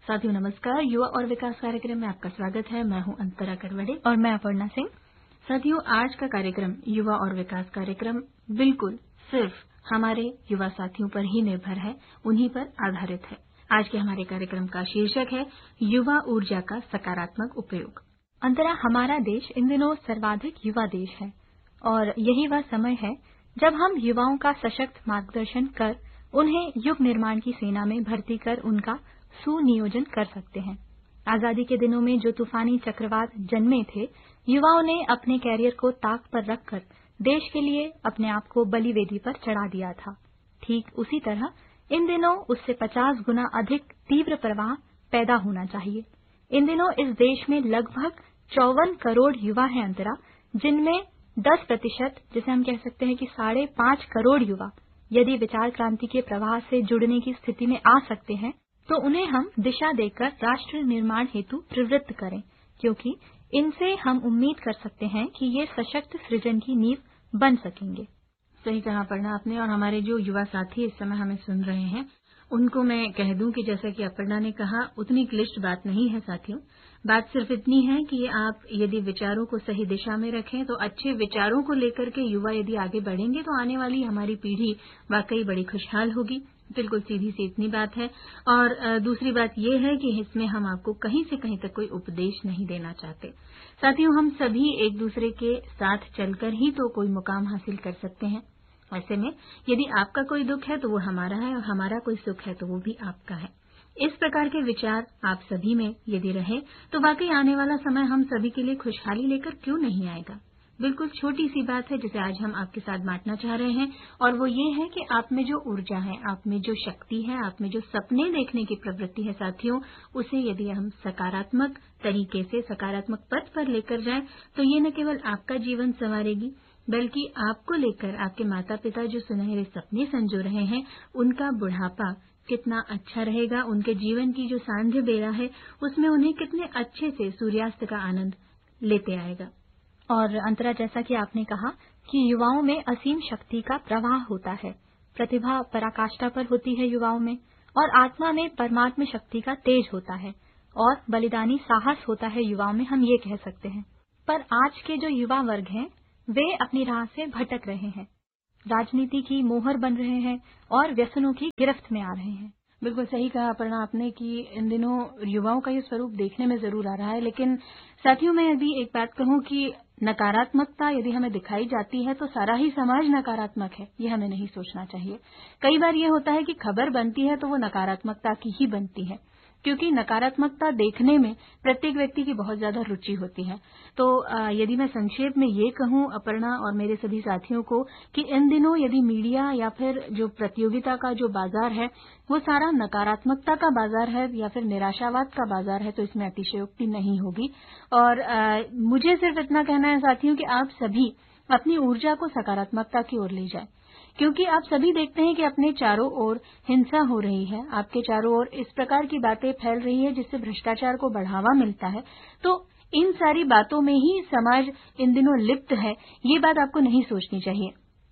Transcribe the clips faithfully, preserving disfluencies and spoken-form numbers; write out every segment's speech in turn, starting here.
साथियों नमस्कार, युवा और विकास कार्यक्रम में आपका स्वागत है। मैं हूं अंतरा करवड़े और मैं अपर्णा सिंह। साथियों, आज का कार्यक्रम युवा और विकास कार्यक्रम बिल्कुल सिर्फ हमारे युवा साथियों पर ही निर्भर है, उन्हीं पर आधारित है। आज के हमारे कार्यक्रम का शीर्षक है युवा ऊर्जा का सकारात्मक उपयोग। अंतरा, हमारा देश इन दिनों सर्वाधिक युवा देश है और यही वह समय है जब हम युवाओं का सशक्त मार्गदर्शन कर उन्हें युग निर्माण की सेना में भर्ती कर उनका सुनियोजन कर सकते हैं। आजादी के दिनों में जो तूफानी चक्रवात जन्मे थे, युवाओं ने अपने कैरियर को ताक पर रखकर देश के लिए अपने आप को बलिवेदी पर चढ़ा दिया था। ठीक उसी तरह इन दिनों उससे पचास गुना अधिक तीव्र प्रवाह पैदा होना चाहिए। इन दिनों इस देश में लगभग चौवन करोड़ युवा हैं अंतरा, जिनमें दस प्रतिशत जिसे हम कह सकते हैं कि साढ़े पांच करोड़ युवा यदि विचार क्रांति के प्रवाह से जुड़ने की स्थिति में आ सकते हैं तो उन्हें हम दिशा देकर राष्ट्र निर्माण हेतु प्रवृत्त करें, क्योंकि इनसे हम उम्मीद कर सकते हैं कि ये सशक्त सृजन की नींव बन सकेंगे। सही कहा अपर्णा आपने। और हमारे जो युवा साथी इस समय हमें सुन रहे हैं उनको मैं कह दूं कि जैसा कि अपर्णा ने कहा, उतनी क्लिष्ट बात नहीं है साथियों। बात सिर्फ इतनी है कि आप यदि विचारों को सही दिशा में रखें तो अच्छे विचारों को लेकर के युवा यदि आगे बढ़ेंगे तो आने वाली हमारी पीढ़ी वाकई बड़ी खुशहाल होगी। बिल्कुल सीधी सी इतनी बात है। और दूसरी बात यह है कि इसमें हम आपको कहीं से कहीं तक कोई उपदेश नहीं देना चाहते। साथियों, हम सभी एक दूसरे के साथ चलकर ही तो कोई मुकाम हासिल कर सकते हैं। ऐसे में यदि आपका कोई दुख है तो वो हमारा है और हमारा कोई सुख है तो वो भी आपका है। इस प्रकार के विचार आप सभी में यदि रहे तो वाकई आने वाला समय हम सभी के लिए खुशहाली लेकर क्यों नहीं आएगा। बिल्कुल छोटी सी बात है जिसे आज हम आपके साथ बांटना चाह रहे हैं, और वो ये है कि आप में जो ऊर्जा है, आप में जो शक्ति है, आप में जो सपने देखने की प्रवृत्ति है साथियों, उसे यदि हम सकारात्मक तरीके से सकारात्मक पथ पर लेकर जाएं तो ये न केवल आपका जीवन संवारेगी बल्कि आपको लेकर आपके माता पिता जो सुनहरे सपने संजो रहे हैं उनका बुढ़ापा कितना अच्छा रहेगा। उनके जीवन की जो सांध्य बेड़ा है उसमें उन्हें कितने अच्छे से सूर्यास्त का आनंद लेते आएगा। और अंतरा, जैसा कि आपने कहा कि युवाओं में असीम शक्ति का प्रवाह होता है, प्रतिभा पराकाष्ठा पर होती है युवाओं में, और आत्मा में परमात्म शक्ति का तेज होता है और बलिदानी साहस होता है युवाओं में, हम ये कह सकते हैं। पर आज के जो युवा वर्ग हैं वे अपनी राह से भटक रहे हैं, राजनीति की मोहर बन रहे हैं और व्यसनों की गिरफ्त में आ रहे हैं। बिल्कुल सही कहा अपर्णा आपने कि इन दिनों युवाओं का ये स्वरूप देखने में जरूर आ रहा है। लेकिन साथियों, मैं यदि एक बात कहूं कि नकारात्मकता यदि हमें दिखाई जाती है तो सारा ही समाज नकारात्मक है, ये हमें नहीं सोचना चाहिए। कई बार ये होता है कि खबर बनती है तो वो नकारात्मकता की ही बनती है, क्योंकि नकारात्मकता देखने में प्रत्येक व्यक्ति की बहुत ज्यादा रुचि होती है। तो यदि मैं संक्षेप में ये कहूं अपर्णा और मेरे सभी साथियों को कि इन दिनों यदि मीडिया या फिर जो प्रतियोगिता का जो बाजार है वो सारा नकारात्मकता का बाजार है या फिर निराशावाद का बाजार है तो इसमें अतिशयोक्ति नहीं होगी। और आ, मुझे सिर्फ इतना कहना है साथियों कि आप सभी अपनी ऊर्जा को सकारात्मकता की ओर ले जाएं, क्योंकि आप सभी देखते हैं कि अपने चारों ओर हिंसा हो रही है, आपके चारों ओर इस प्रकार की बातें फैल रही है जिससे भ्रष्टाचार को बढ़ावा मिलता है। तो इन सारी बातों में ही समाज इन दिनों लिप्त है, ये बात आपको नहीं सोचनी चाहिए।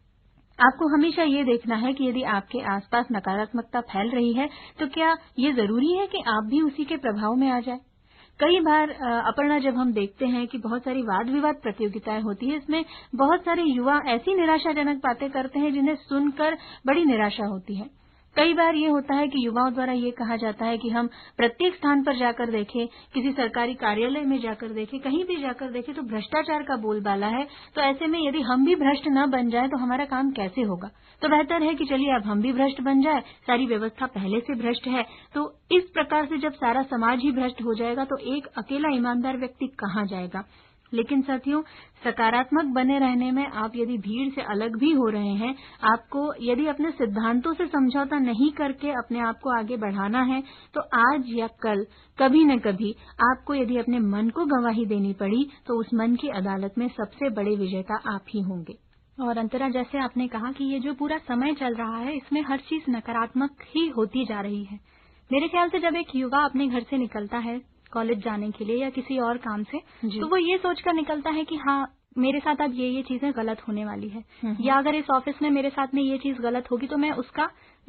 आपको हमेशा ये देखना है कि यदि आपके आसपास नकारात्मकता फैल रही है तो क्या ये जरूरी है कि आप भी उसी के प्रभाव में आ जाए। कई बार अपर्णा, जब हम देखते हैं कि बहुत सारी वाद विवाद प्रतियोगिताएं होती है, इसमें बहुत सारे युवा ऐसी निराशाजनक बातें करते हैं जिन्हें सुनकर बड़ी निराशा होती है। कई बार ये होता है कि युवाओं द्वारा ये कहा जाता है कि हम प्रत्येक स्थान पर जाकर देखें, किसी सरकारी कार्यालय में जाकर देखें, कहीं भी जाकर देखें तो भ्रष्टाचार का बोलबाला है। तो ऐसे में यदि हम भी भ्रष्ट न बन जाए तो हमारा काम कैसे होगा। तो बेहतर है कि चलिए अब हम भी भ्रष्ट बन जाए, सारी व्यवस्था पहले से भ्रष्ट है। तो इस प्रकार से जब सारा समाज ही भ्रष्ट हो जाएगा तो एक अकेला ईमानदार व्यक्ति कहाँ जाएगा। लेकिन साथियों, सकारात्मक बने रहने में आप यदि भीड़ से अलग भी हो रहे हैं, आपको यदि अपने सिद्धांतों से समझौता नहीं करके अपने आप को आगे बढ़ाना है तो आज या कल कभी न कभी आपको यदि अपने मन को गवाही देनी पड़ी तो उस मन की अदालत में सबसे बड़े विजेता आप ही होंगे। और अंतरा, जैसे आपने कहा कि ये जो पूरा समय चल रहा है इसमें हर चीज नकारात्मक ही होती जा रही है। मेरे ख्याल से जब एक युवा अपने घर से निकलता है कॉलेज जाने के लिए या किसी और काम से, तो वो ये सोचकर निकलता है कि हाँ मेरे साथ अब ये ये चीजें गलत होने वाली है, या अगर इस ऑफिस में मेरे साथ में ये चीज गलत होगी तो मैं उसका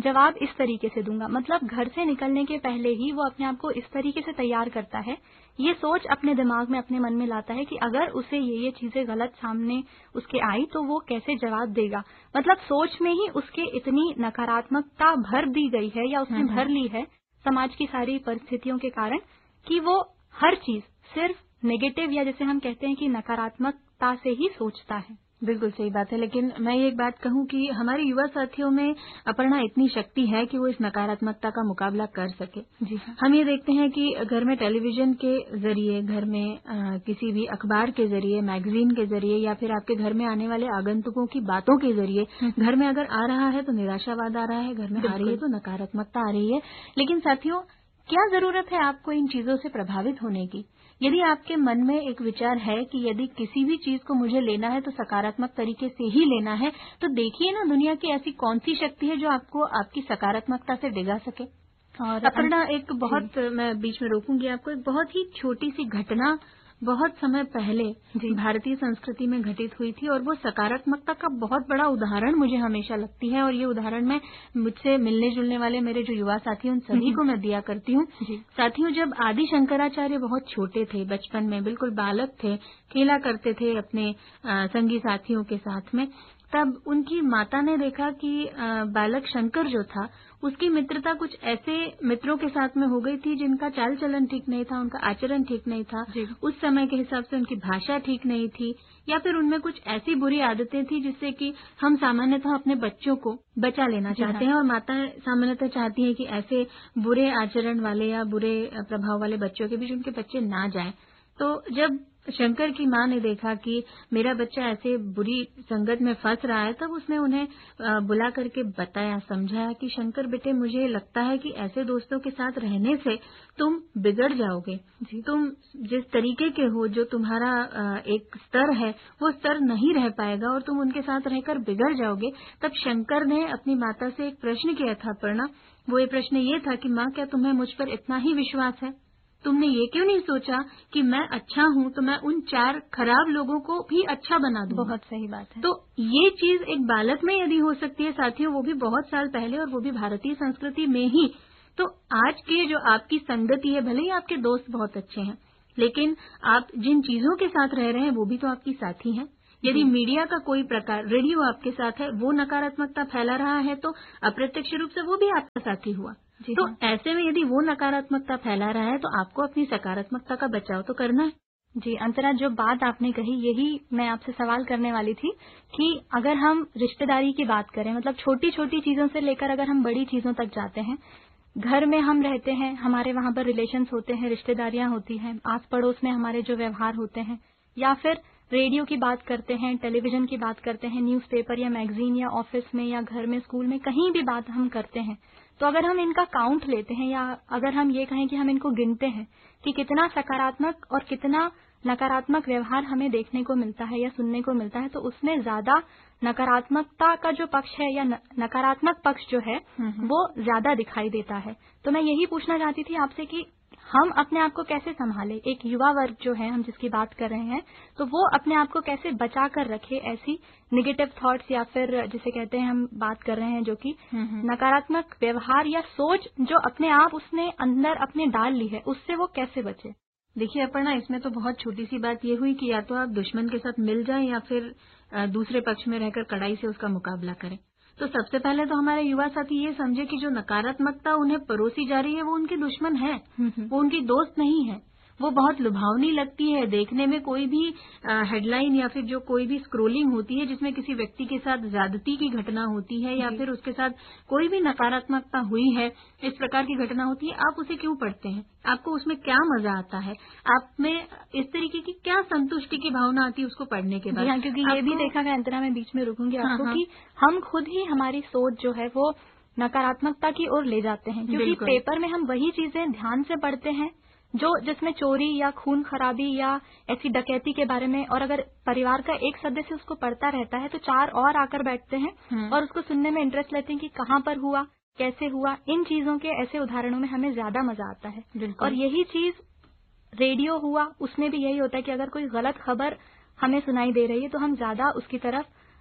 जवाब इस तरीके से दूंगा। मतलब घर से निकलने के पहले ही वो अपने आप को इस तरीके से तैयार करता है, ये सोच अपने दिमाग में, अपने मन में लाता है कि अगर उसे ये ये चीजें गलत सामने उसके आई तो वो कैसे जवाब देगा। मतलब सोच में ही उसके इतनी नकारात्मकता भर दी गई है या उसने भर ली है समाज की सारी परिस्थितियों के कारण कि वो हर चीज सिर्फ नेगेटिव या जैसे हम कहते हैं कि नकारात्मकता से ही सोचता है। बिल्कुल सही बात है, लेकिन मैं ये एक बात कहूं कि हमारे युवा साथियों में अपर्णा इतनी शक्ति है कि वो इस नकारात्मकता का मुकाबला कर सके। जी हम ये देखते हैं कि घर में टेलीविजन के जरिए, घर में आ, किसी भी अखबार के जरिए, मैगजीन के जरिए या फिर आपके घर में आने वाले आगंतुकों की बातों के जरिए घर में अगर आ रहा है तो निराशावाद आ रहा है, घर में आ रही है तो नकारात्मकता आ रही है। लेकिन साथियों, क्या जरूरत है आपको इन चीजों से प्रभावित होने की? यदि आपके मन में एक विचार है कि यदि किसी भी चीज को मुझे लेना है तो सकारात्मक तरीके से ही लेना है, तो देखिए ना दुनिया की ऐसी कौन सी शक्ति है जो आपको आपकी सकारात्मकता से डिगा सके। और अपर्णा, एक बहुत, मैं बीच में रोकूंगी आपको, एक बहुत ही छोटी सी घटना बहुत समय पहले भारतीय संस्कृति में घटित हुई थी और वो सकारात्मकता का बहुत बड़ा उदाहरण मुझे हमेशा लगती है। और ये उदाहरण मैं मुझसे मिलने जुलने वाले मेरे जो युवा साथी उन सभी को मैं दिया करती हूँ। साथियों, जब आदि शंकराचार्य बहुत छोटे थे, बचपन में बिल्कुल बालक थे, खेला करते थे अपने संगी साथियों के साथ में, तब उनकी माता ने देखा कि बालक शंकर जो था उसकी मित्रता कुछ ऐसे मित्रों के साथ में हो गई थी जिनका चाल चलन ठीक नहीं था, उनका आचरण ठीक नहीं था, उस समय के हिसाब से उनकी भाषा ठीक नहीं थी, या फिर उनमें कुछ ऐसी बुरी आदतें थी जिससे कि हम सामान्यतः अपने बच्चों को बचा लेना चाहते हैं और माताएं सामान्यतः चाहती हैं कि ऐसे बुरे आचरण वाले या बुरे प्रभाव वाले बच्चों के बीच उनके बच्चे ना जाएं। तो जब शंकर की माँ ने देखा कि मेरा बच्चा ऐसे बुरी संगत में फंस रहा है, तब उसने उन्हें बुला करके बताया, समझाया कि शंकर बेटे, मुझे लगता है कि ऐसे दोस्तों के साथ रहने से तुम बिगड़ जाओगे। तुम जिस तरीके के हो, जो तुम्हारा एक स्तर है, वो स्तर नहीं रह पाएगा और तुम उनके साथ रहकर बिगड़ जाओगे। तब शंकर ने अपनी माता से एक प्रश्न किया था अपर्णा। वो ये प्रश्न ये था कि माँ, क्या तुम्हें मुझ पर इतना ही विश्वास है? तुमने ये क्यों नहीं सोचा कि मैं अच्छा हूँ तो मैं उन चार खराब लोगों को भी अच्छा बना दूँ? बहुत सही बात है। तो ये चीज एक बालक में यदि हो सकती है साथियों, वो भी बहुत साल पहले और वो भी भारतीय संस्कृति में ही, तो आज के जो आपकी संगति है, भले ही आपके दोस्त बहुत अच्छे हैं, लेकिन आप जिन चीजों के साथ रह रहे हैं वो भी तो आपकी साथी हैं। यदि मीडिया का कोई प्रकार, रेडियो आपके साथ है, वो नकारात्मकता फैला रहा है तो अप्रत्यक्ष रूप से वो भी आपका साथी हुआ। तो ऐसे में यदि वो नकारात्मकता फैला रहा है तो आपको अपनी सकारात्मकता का बचाव तो करना है। जी अंतरा, जो बात आपने कही यही मैं आपसे सवाल करने वाली थी कि अगर हम रिश्तेदारी की बात करें, मतलब छोटी छोटी चीजों से लेकर अगर हम बड़ी चीजों तक जाते हैं, घर में हम रहते हैं, हमारे वहां पर रिलेशंस होते हैं, रिश्तेदारियां होती हैं, आस पड़ोस में हमारे जो व्यवहार होते हैं, या फिर रेडियो की बात करते हैं, टेलीविजन की बात करते हैं, न्यूज़पेपर या मैगजीन या ऑफिस में या घर में, स्कूल में, कहीं भी बात हम करते हैं, तो अगर हम इनका काउंट लेते हैं या अगर हम ये कहें कि हम इनको गिनते हैं कि कितना सकारात्मक और कितना नकारात्मक व्यवहार हमें देखने को मिलता है या सुनने को मिलता है, तो उसमें ज्यादा नकारात्मकता का जो पक्ष है या नकारात्मक पक्ष जो है वो ज्यादा दिखाई देता है। तो मैं यही पूछना चाहती थी आपसे कि हम अपने आप को कैसे संभालें, एक युवा वर्ग जो है हम जिसकी बात कर रहे हैं, तो वो अपने आप को कैसे बचा कर रखे ऐसी नेगेटिव थॉट्स या फिर जिसे कहते हैं हम बात कर रहे हैं जो कि नकारात्मक व्यवहार या सोच जो अपने आप उसने अंदर अपने डाल ली है, उससे वो कैसे बचे। देखिए अपर्णा, इसमें तो बहुत छोटी सी बात ये हुई कि या तो आप दुश्मन के साथ मिल जाएं या फिर दूसरे पक्ष में रहकर कड़ाई से उसका मुकाबला करें। तो सबसे पहले तो हमारे युवा साथी ये समझे कि जो नकारात्मकता उन्हें परोसी जा रही है वो उनके दुश्मन है, वो उनकी दोस्त नहीं है। वो बहुत लुभावनी लगती है देखने में, कोई भी हेडलाइन या फिर जो कोई भी स्क्रोलिंग होती है जिसमें किसी व्यक्ति के साथ ज्यादती की घटना होती है या फिर उसके साथ कोई भी नकारात्मकता हुई है, इस प्रकार की घटना होती है, आप उसे क्यों पढ़ते हैं? आपको उसमें क्या मजा आता है? आप में इस तरीके की क्या संतुष्टि की भावना आती है उसको पढ़ने के बाद? हाँ, क्योंकि ये भी देखा गया, अंतरा में बीच में रुकूंगी आपको, हाँ, कि हम खुद ही हमारी सोच जो है वो नकारात्मकता की ओर ले जाते हैं, क्योंकि पेपर में हम वही चीजें ध्यान से पढ़ते हैं जो जिसमें चोरी या खून खराबी या ऐसी डकैती के बारे में, और अगर परिवार का एक सदस्य उसको पढ़ता रहता है तो चार और आकर बैठते हैं और उसको सुनने में इंटरेस्ट लेते हैं कि कहाँ पर हुआ, कैसे हुआ। इन चीजों के ऐसे उदाहरणों में हमें ज्यादा मजा आता है। और यही चीज रेडियो हुआ, उसमें भी यही होता है कि अगर कोई गलत खबर हमें सुनाई दे रही है तो हम ज्यादा उसकी तरफ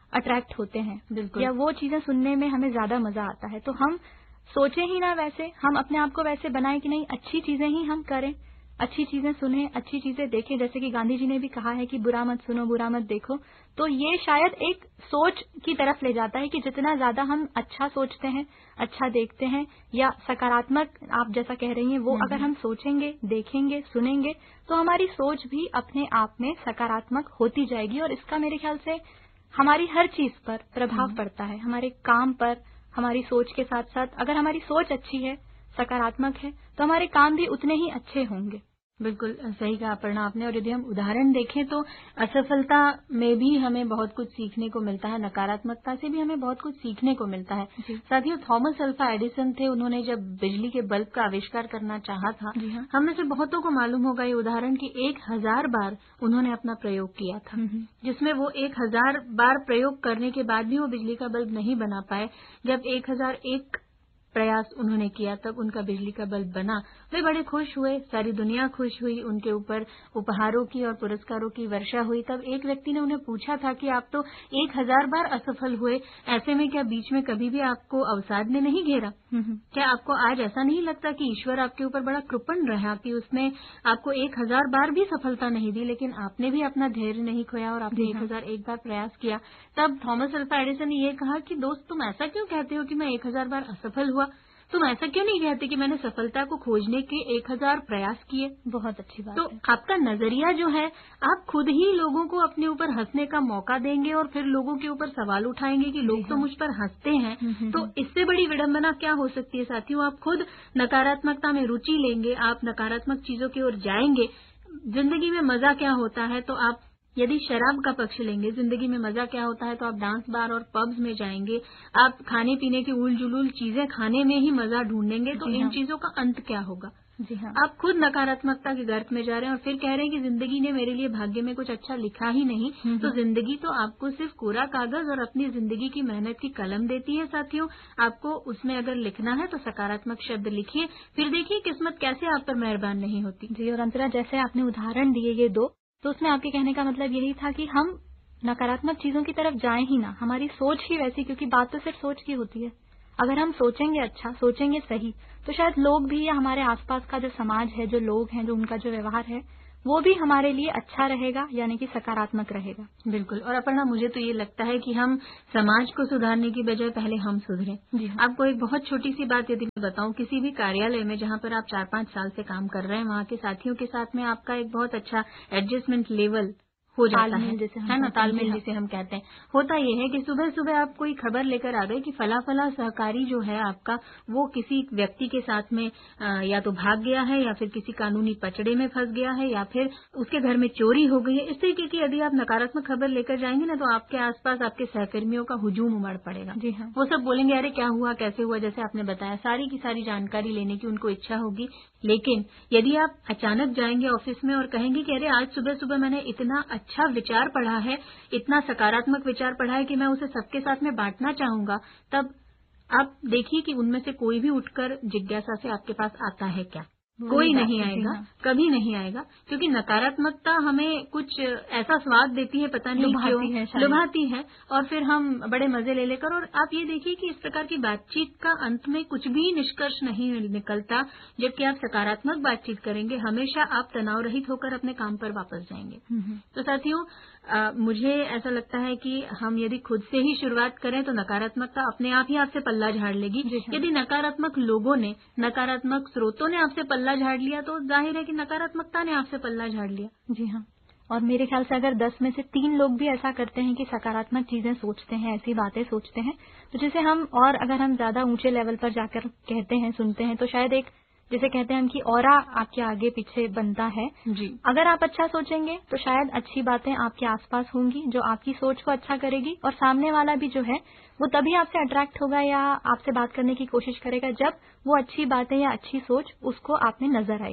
अट्रैक्ट होते हैं, बिल्कुल, या वो चीजें सुनने में हमें ज्यादा मजा आता है। तो हम सोचें ही ना वैसे, हम अपने आप को वैसे बनाएं कि नहीं, अच्छी चीजें ही हम करें, अच्छी चीजें सुने, अच्छी चीजें देखें। जैसे कि गांधी जी ने भी कहा है कि बुरा मत सुनो, बुरा मत देखो। तो ये शायद एक सोच की तरफ ले जाता है कि जितना ज्यादा हम अच्छा सोचते हैं, अच्छा देखते हैं, या सकारात्मक आप जैसा कह रही हैं वो अगर हम सोचेंगे, देखेंगे, सुनेंगे, तो हमारी सोच भी अपने आप में सकारात्मक होती जाएगी। और इसका मेरे ख्याल से हमारी हर चीज पर प्रभाव पड़ता है, हमारे काम पर। हमारी सोच के साथ साथ अगर हमारी सोच अच्छी है, सकारात्मक है, तो हमारे काम भी उतने ही अच्छे होंगे। बिल्कुल सही कहा अपर्णा आपने। और यदि हम उदाहरण देखें तो असफलता में भी हमें बहुत कुछ सीखने को मिलता है, नकारात्मकता से भी हमें बहुत कुछ सीखने को मिलता है। साथियों, थॉमस अल्वा एडिसन थे, उन्होंने जब बिजली के बल्ब का आविष्कार करना चाहा था, हम में से बहुतों को मालूम होगा ये उदाहरण कि एक हजार बार उन्होंने अपना प्रयोग किया था, जिसमें वो एक हजार बार प्रयोग करने के बाद भी वो बिजली का बल्ब नहीं बना पाए। जब एक हजार एक प्रयास उन्होंने किया तब उनका बिजली का बल्ब बना। वे बड़े खुश हुए, सारी दुनिया खुश हुई, उनके ऊपर उपहारों की और पुरस्कारों की वर्षा हुई। तब एक व्यक्ति ने उन्हें पूछा था कि आप तो एक हजार बार असफल हुए, ऐसे में क्या बीच में कभी भी आपको अवसाद ने नहीं घेरा? क्या आपको आज ऐसा नहीं लगता कि ईश्वर आपके ऊपर बड़ा कृपण रहा कि उसने आपको एक हजार बार भी सफलता नहीं दी, लेकिन आपने भी अपना धैर्य नहीं खोया और आपने एक हजार एक बार प्रयास किया? तब थॉमस अल्वा एडिसन ने यह कहा कि दोस्त, तुम ऐसा क्यों कहते हो कि मैं एक हजार बार असफल हुआ? तुम ऐसा क्यों नहीं कहते कि मैंने सफलता को खोजने के एक हजार प्रयास किए? बहुत अच्छी बात तो है। आपका नजरिया जो है, आप खुद ही लोगों को अपने ऊपर हंसने का मौका देंगे और फिर लोगों के ऊपर सवाल उठाएंगे कि लोग तो मुझ पर हंसते हैं। तो इससे बड़ी विडंबना क्या हो सकती है साथियों? आप खुद नकारात्मकता में रुचि लेंगे, आप नकारात्मक चीजों की ओर जाएंगे। जिंदगी में मजा क्या होता है? तो आप यदि शराब का पक्ष लेंगे, जिंदगी में मजा क्या होता है, तो आप डांस बार और पब्स में जाएंगे, आप खाने पीने की उल जुलूल चीजें खाने में ही मजा ढूंढेंगे। तो इन चीजों का अंत क्या होगा? जी हाँ। आप खुद नकारात्मकता के गर्त में जा रहे हैं और फिर कह रहे हैं कि जिंदगी ने मेरे लिए भाग्य में कुछ अच्छा लिखा ही नहीं। तो जिंदगी तो आपको सिर्फ कोरा कागज और अपनी जिंदगी की मेहनत की कलम देती है साथियों। आपको उसमें अगर लिखना है तो सकारात्मक शब्द लिखिए, फिर देखिए किस्मत कैसे आप पर मेहरबान नहीं होती। जी, और अंतरा, जैसे आपने उदाहरण दिए ये दो, तो उसमें आपके कहने का मतलब यही था कि हम नकारात्मक चीजों की तरफ जाएं ही ना, हमारी सोच ही वैसी, क्योंकि बात तो सिर्फ सोच की होती है। अगर हम सोचेंगे अच्छा, सोचेंगे सही, तो शायद लोग भी, या हमारे आसपास का जो समाज है, जो लोग हैं, जो उनका जो व्यवहार है, वो भी हमारे लिए अच्छा रहेगा, यानी कि सकारात्मक रहेगा। बिल्कुल। और अपर्णा, मुझे तो ये लगता है कि हम समाज को सुधारने की बजाय पहले हम सुधरें। जी हाँ। आपको एक बहुत छोटी सी बात यदि मैं बताऊं, किसी भी कार्यालय में जहां पर आप चार पांच साल से काम कर रहे हैं, वहां के साथियों के साथ में आपका एक बहुत अच्छा एडजस्टमेंट लेवल हो जाता है, है ना, तालमेल जिसे हम कहते हैं। होता यह है कि सुबह सुबह आप कोई खबर लेकर आ गए कि फला फला सहकारी जो है आपका, वो किसी व्यक्ति के साथ में आ, या तो भाग गया है, या फिर किसी कानूनी पचड़े में फंस गया है, या फिर उसके घर में चोरी हो गई है। इस तरीके की यदि आप नकारात्मक खबर लेकर जाएंगे ना, तो आपके आसपास आपके सहकर्मियों का हुजूम उमड़ पड़ेगा। जी हाँ। वो सब बोलेंगे, अरे क्या हुआ, कैसे हुआ, जैसे आपने बताया, सारी की सारी जानकारी लेने की उनको इच्छा होगी। लेकिन यदि आप अचानक जाएंगे ऑफिस में और कहेंगे कि अरे आज सुबह सुबह मैंने इतना अच्छा विचार पढ़ा है, इतना सकारात्मक विचार पढ़ा है कि मैं उसे सबके साथ में बांटना चाहूंगा, तब आप देखिए कि उनमें से कोई भी उठकर जिज्ञासा से आपके पास आता है क्या? कोई नहीं आएगा, कभी नहीं आएगा, क्योंकि नकारात्मकता हमें कुछ ऐसा स्वाद देती है, पता नहीं क्यों लुभाती है, और फिर हम बड़े मजे ले लेकर। और आप ये देखिए कि इस प्रकार की बातचीत का अंत में कुछ भी निष्कर्ष नहीं निकलता, जबकि आप सकारात्मक बातचीत करेंगे, हमेशा आप तनाव रहित होकर अपने काम पर वापस जाएंगे। तो साथियों, आ, मुझे ऐसा लगता है कि हम यदि खुद से ही शुरुआत करें तो नकारात्मकता अपने आप ही आपसे पल्ला झाड़ लेगी। यदि नकारात्मक लोगों ने, नकारात्मक स्रोतों ने आपसे पल्ला झाड़ लिया, तो जाहिर है कि नकारात्मकता ने आपसे पल्ला झाड़ लिया। जी हाँ। और मेरे ख्याल से अगर दस में से तीन लोग भी ऐसा करते हैं कि सकारात्मक चीजें सोचते हैं, ऐसी बातें सोचते हैं, तो जिसे हम, और अगर हम ज्यादा ऊंचे लेवल पर जाकर कहते हैं, सुनते हैं, तो शायद एक, जिसे कहते हैं हम कि ऑरा आपके आगे पीछे बनता है। जी। अगर आप अच्छा सोचेंगे तो शायद अच्छी बातें आपके आसपास होंगी जो आपकी सोच को अच्छा करेगी, और सामने वाला भी जो है वो तभी आपसे अट्रैक्ट होगा या आपसे बात करने की कोशिश करेगा जब वो अच्छी बातें या अच्छी सोच उसको आप में नजर आएगी।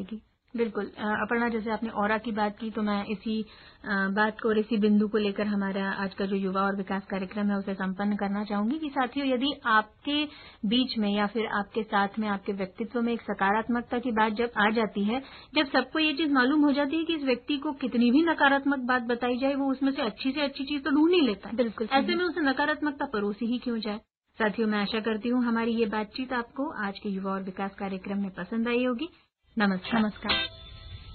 बिल्कुल। अपर्णा, जैसे आपने ऑरा की बात की तो मैं इसी बात को और इसी बिंदु को लेकर हमारा आज का जो युवा और विकास कार्यक्रम है उसे संपन्न करना चाहूंगी कि साथियों, यदि आपके बीच में या फिर आपके साथ में, आपके व्यक्तित्व में एक सकारात्मकता की बात जब आ जाती है, जब सबको ये चीज मालूम हो जाती है कि इस व्यक्ति को कितनी भी नकारात्मक बात बताई जाए वो उसमें से अच्छी से अच्छी चीज तो ढूंढ ही लेता है। बिल्कुल, ऐसे में उसे नकारात्मकता परोसी ही क्यों जाए। साथियों, मैं आशा करती हूँ हमारी ये बातचीत आपको आज के युवा और विकास कार्यक्रम में पसंद आई होगी। नमस्कार। नमस्कार।